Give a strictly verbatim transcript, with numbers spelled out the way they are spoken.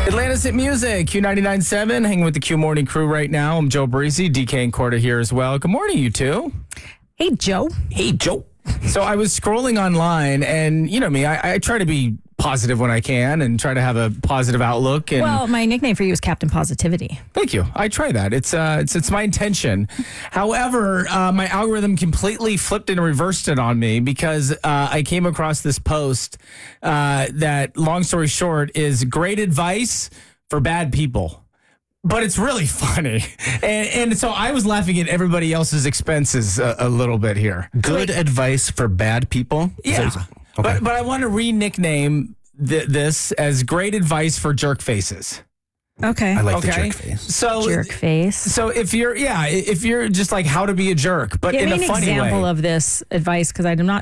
Atlantis Hit Music, Q ninety-nine point seven, hanging with the Q Morning crew right now. I'm Joe Breezy, D K and Corda here as well. Good morning, you two. Hey, Joe. Hey, Joe. So I was scrolling online, and you know me, I, I try to be positive when I can and try to have a positive outlook. And Well, my nickname for you is Captain Positivity. thank you. I try that. It's uh, it's it's my intention. However, uh, my algorithm completely flipped and reversed it on me because uh, I came across this post uh, that, long story short, is great advice for bad people. But it's really funny. And, and so I was laughing at everybody else's expenses a, a little bit here. Good advice for bad people? Yeah. Okay. But, but I want to re-nickname th- this as great advice for jerk faces. Okay. I like Okay. the jerk face. So, Jerk face. So if you're, yeah, if you're just like how to be a jerk, but Give in me a an funny example way. of this advice because I'm not